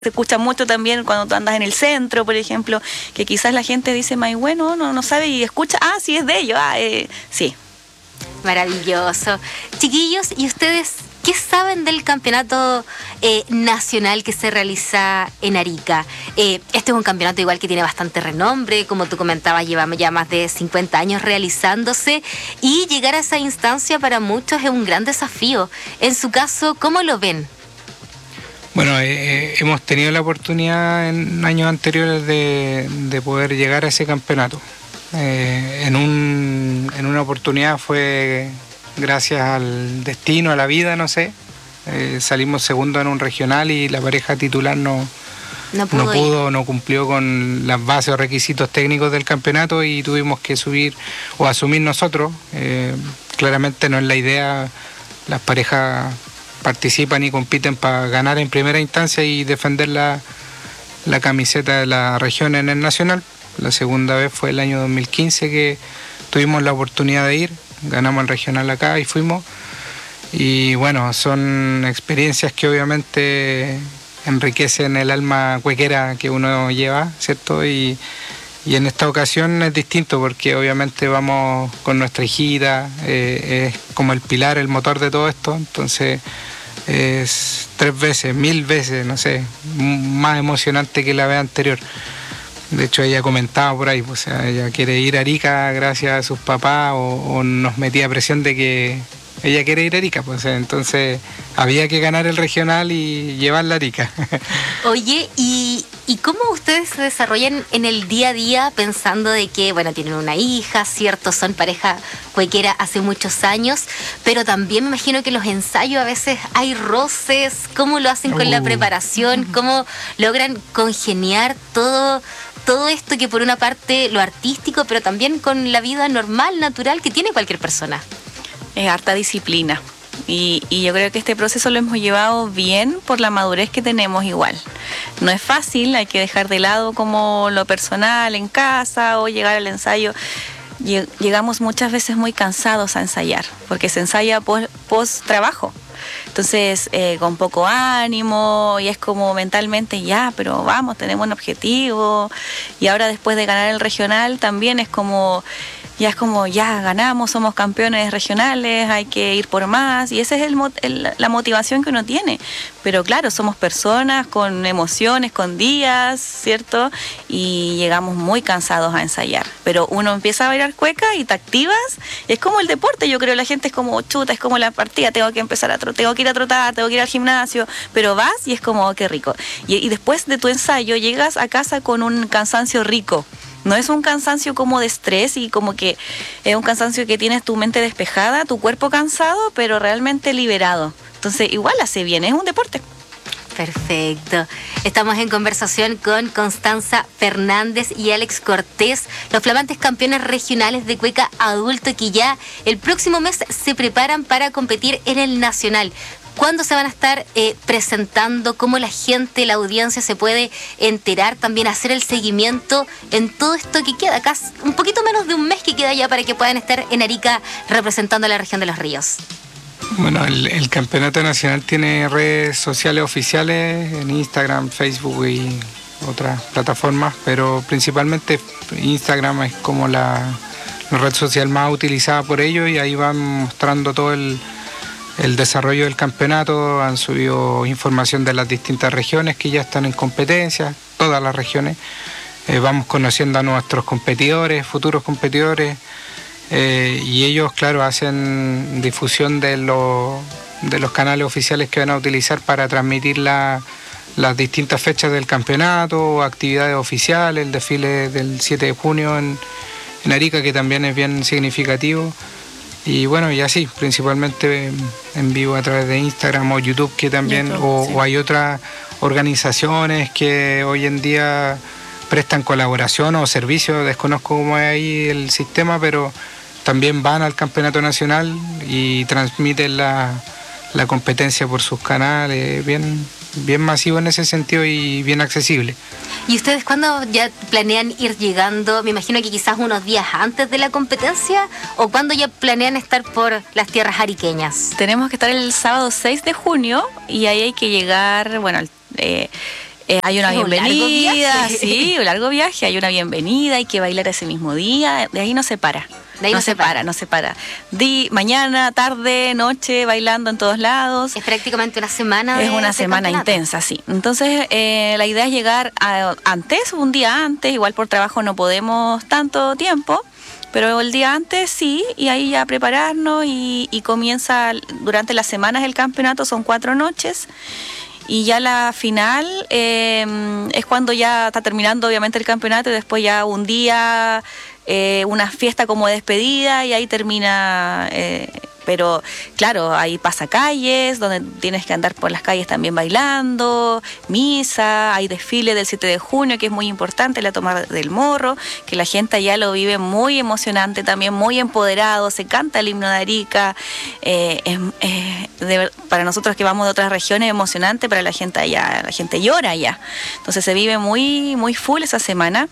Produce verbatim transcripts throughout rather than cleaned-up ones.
Se escucha mucho también cuando tú andas en el centro, por ejemplo, que quizás la gente dice, "May, bueno, no, no sabe", y escucha, ah, sí, es de ellos, ah, eh, sí. Maravilloso. Chiquillos, ¿y ustedes qué saben del campeonato eh, nacional que se realiza en Arica? Eh, este es un campeonato igual que tiene bastante renombre, como tú comentabas, lleva ya más de cincuenta años realizándose, y llegar a esa instancia para muchos es un gran desafío. En su caso, ¿cómo lo ven? Bueno, eh, hemos tenido la oportunidad en años anteriores de, de poder llegar a ese campeonato. Eh, en, un, en una oportunidad fue gracias al destino, a la vida, no sé. Eh, salimos segundo en un regional y la pareja titular no, no pudo, no, pudo no cumplió con las bases o requisitos técnicos del campeonato y tuvimos que subir o asumir nosotros. Eh, claramente no es la idea, las parejas participan y compiten para ganar en primera instancia y defender la, la camiseta de la región en el nacional. La segunda vez fue el año dos mil quince que tuvimos la oportunidad de ir, ganamos el regional acá y fuimos. Y bueno, son experiencias que obviamente enriquecen el alma cuequera que uno lleva, ¿cierto? Y, y en esta ocasión es distinto porque obviamente vamos con nuestra hijita, eh, es como el pilar, el motor de todo esto, entonces es tres veces, mil veces, no sé, más emocionante que la vez anterior. De hecho, ella comentaba por ahí, pues, o sea, ella quiere ir a Arica gracias a sus papás, o, o nos metía presión de que ella quiere ir a Arica, pues, entonces había que ganar el regional y llevarla a Arica. Oye, ¿y, ¿y cómo ustedes se desarrollan en el día a día pensando de que, bueno, tienen una hija, cierto, son pareja cuequera hace muchos años, pero también me imagino que los ensayos a veces hay roces? ¿Cómo lo hacen con uh. la preparación? ¿Cómo logran congeniar todo todo esto que por una parte lo artístico, pero también con la vida normal, natural que tiene cualquier persona? Es harta disciplina. Y, y yo creo que este proceso lo hemos llevado bien por la madurez que tenemos igual. No es fácil, hay que dejar de lado como lo personal en casa o llegar al ensayo. Llegamos muchas veces muy cansados a ensayar, porque se ensaya post, post trabajo. Entonces, eh, con poco ánimo, y es como mentalmente, ya, pero vamos, tenemos un objetivo. Y ahora después de ganar el regional también es como... Ya es como, ya ganamos, somos campeones regionales, hay que ir por más, y esa es el, el, la motivación que uno tiene. Pero claro, somos personas con emociones, con días, ¿cierto? Y llegamos muy cansados a ensayar. Pero uno empieza a bailar cueca y te activas, y es como el deporte, yo creo, la gente es como, chuta, es como la partida, tengo que empezar a trotar, tengo que ir a trotar, tengo que ir al gimnasio, pero vas y es como, oh, qué rico. Y, y después de tu ensayo llegas a casa con un cansancio rico. No es un cansancio como de estrés y como que es un cansancio que tienes tu mente despejada, tu cuerpo cansado, pero realmente liberado. Entonces igual hace bien, es un deporte. Perfecto. Estamos en conversación con Constanza Fernández y Alex Cortés, los flamantes campeones regionales de cueca adulto que ya el próximo mes se preparan para competir en el nacional. ¿Cuándo se van a estar eh, presentando? ¿Cómo la gente, la audiencia se puede enterar? También hacer el seguimiento en todo esto que queda acá, un poquito menos de un mes que queda ya para que puedan estar en Arica representando a la región de Los Ríos. Bueno, el, el campeonato nacional tiene redes sociales oficiales en Instagram, Facebook y otras plataformas, pero principalmente Instagram es como la, la red social más utilizada por ellos, y ahí van mostrando todo el el desarrollo del campeonato. Han subido información de las distintas regiones que ya están en competencia, todas las regiones. Eh, vamos conociendo a nuestros competidores, futuros competidores, eh, y ellos, claro, hacen difusión de, lo, de los canales oficiales que van a utilizar para transmitir la, las distintas fechas del campeonato, actividades oficiales, el desfile del siete de junio en, en Arica, que también es bien significativo. Y bueno, y así, principalmente en vivo a través de Instagram o YouTube, que también, YouTube, o, sí. o hay otras organizaciones que hoy en día prestan colaboración o servicios, desconozco cómo es ahí el sistema, pero también van al campeonato nacional y transmiten la, la competencia por sus canales, bien, bien masivo en ese sentido y bien accesible. ¿Y ustedes cuándo ya planean ir llegando? Me imagino que quizás unos días antes de la competencia, ¿o cuándo ya planean estar por las tierras ariqueñas? Tenemos que estar el sábado seis de junio y ahí hay que llegar, bueno, eh, Eh, hay una Es un largo bienvenida, viaje. sí, un largo viaje, hay una bienvenida, hay que bailar ese mismo día, de ahí no se para. De ahí no, no se se para, para. no se para. Di, mañana, tarde, noche, bailando en todos lados. Es prácticamente una semana. Es de- una de semana campeonato. intensa, sí. Entonces, eh, la idea es llegar a- antes, un día antes, igual por trabajo no podemos tanto tiempo, pero el día antes sí, y ahí ya prepararnos y, y comienza durante las semanas el campeonato, son cuatro noches. Y ya la final eh, es cuando ya está terminando obviamente el campeonato y después ya un día, eh, una fiesta como de despedida y ahí termina. Eh, pero claro, hay pasacalles donde tienes que andar por las calles también bailando, misa, hay desfile del siete de junio que es muy importante, la toma del morro, que la gente allá lo vive muy emocionante también, muy empoderado, se canta el himno de Arica, eh, es, eh, de, para nosotros que vamos de otras regiones es emocionante, para la gente allá, la gente llora allá, entonces se vive muy, muy full esa semana.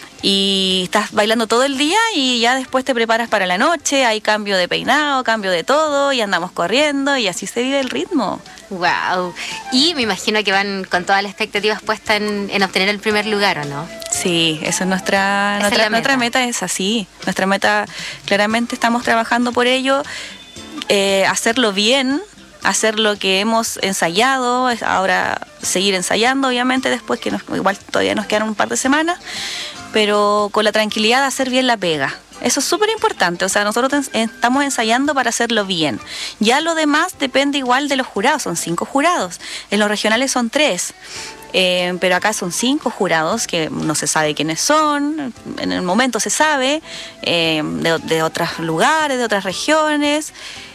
Y estás bailando todo el día y ya después te preparas para la noche, hay cambio de peinado, cambio de todo y andamos corriendo y así se vive el ritmo. Wow. Y me imagino que van con todas las expectativas puestas en, en obtener el primer lugar, ¿o no? Sí, esa es nuestra, Esa nuestra, es la nuestra meta. meta es así. Nuestra meta, claramente estamos trabajando por ello, eh, hacerlo bien, hacer lo que hemos ensayado, es ahora seguir ensayando, obviamente, después que nos, igual todavía nos quedan un par de semanas, pero con la tranquilidad de hacer bien la pega. Eso es súper importante, o sea, nosotros ens- estamos ensayando para hacerlo bien. Ya lo demás depende igual de los jurados, son cinco jurados. En los regionales son tres, eh, pero acá son cinco jurados que no se sabe quiénes son, en el momento se sabe, eh, de, de otros lugares, de otras regiones.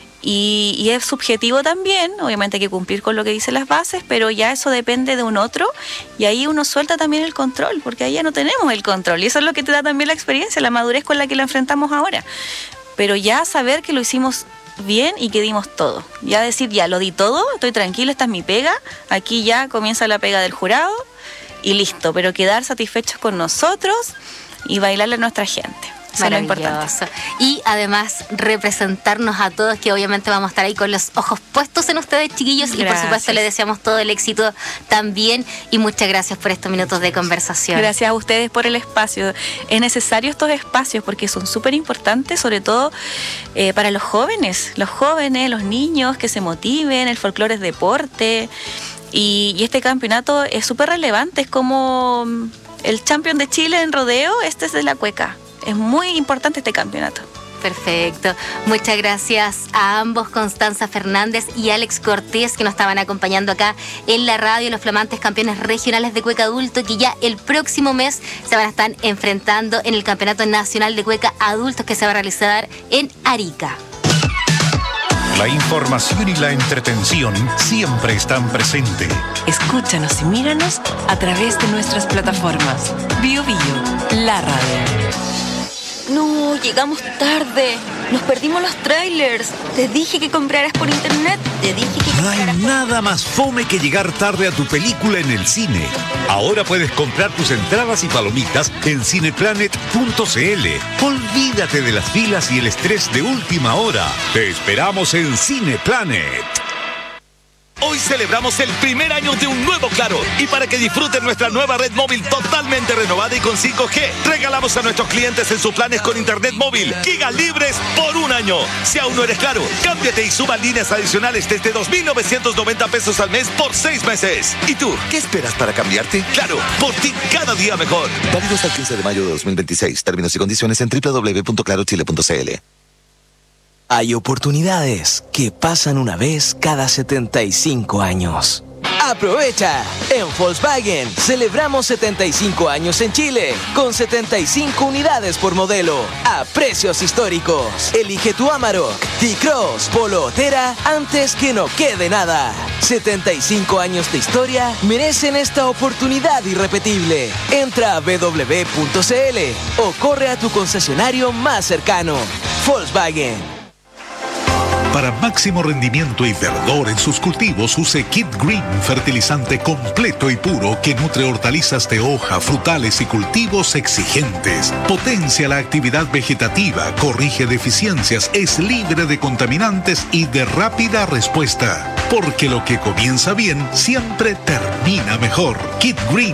Y, y es subjetivo también, obviamente hay que cumplir con lo que dicen las bases, pero ya eso depende de un otro y ahí uno suelta también el control, porque ahí ya no tenemos el control y eso es lo que te da también la experiencia, la madurez con la que la enfrentamos ahora. Pero ya saber que lo hicimos bien y que dimos todo, ya decir, ya lo di todo, estoy tranquilo, esta es mi pega, aquí ya comienza la pega del jurado y listo, pero quedar satisfechos con nosotros y bailarle a nuestra gente. Eso es lo importante. Maravilloso. Y además representarnos a todos, que obviamente vamos a estar ahí con los ojos puestos en ustedes, chiquillos. Y por Gracias. supuesto les deseamos todo el éxito también. Y muchas gracias por estos minutos de conversación. Gracias a ustedes por el espacio. Es necesario estos espacios porque son súper importantes, sobre todo eh, para los jóvenes, los jóvenes, los niños que se motiven, el folclore es deporte y, y este campeonato es súper relevante, es como mm, el campeón de Chile en rodeo, este es de la cueca. Es muy importante este campeonato. Perfecto. Muchas gracias a ambos, Constanza Fernández y Alex Cortés, que nos estaban acompañando acá en la radio, los flamantes campeones regionales de cueca adulto, que ya el próximo mes se van a estar enfrentando en el Campeonato Nacional de Cueca Adultos, que se va a realizar en Arica. La información y la entretención siempre están presentes. Escúchanos y míranos a través de nuestras plataformas. Bio Bio, la radio. No, llegamos tarde. Nos perdimos los trailers. Te dije que compraras por internet. Te dije que No hay compraras por... nada más fome que llegar tarde a tu película en el cine. Ahora puedes comprar tus entradas y palomitas en cineplanet punto cl. Olvídate de las filas y el estrés de última hora. Te esperamos en Cineplanet. Hoy celebramos el primer año de un nuevo Claro y para que disfruten nuestra nueva red móvil totalmente renovada y con cinco G, regalamos a nuestros clientes en sus planes con internet móvil gigas libres por un año. Si aún no eres Claro, cámbiate y suba líneas adicionales desde dos mil novecientos noventa pesos al mes por seis meses. ¿Y tú, qué esperas para cambiarte? Claro, por ti cada día mejor. Válido hasta el quince de mayo de dos mil veintiséis. Términos y condiciones en doble u doble u doble u punto claro chile punto cl. Hay oportunidades que pasan una vez cada setenta y cinco años. ¡Aprovecha! En Volkswagen celebramos setenta y cinco años en Chile con setenta y cinco unidades por modelo a precios históricos. Elige tu Amarok, T-Cross, Polo o Tera antes que no quede nada. setenta y cinco años de historia merecen esta oportunidad irrepetible. Entra a doble u doble u doble u punto cl o corre a tu concesionario más cercano. Volkswagen. Para máximo rendimiento y verdor en sus cultivos, use Kid Green, fertilizante completo y puro que nutre hortalizas de hoja, frutales y cultivos exigentes. Potencia la actividad vegetativa, corrige deficiencias, es libre de contaminantes y de rápida respuesta. Porque lo que comienza bien siempre termina mejor. Kid Green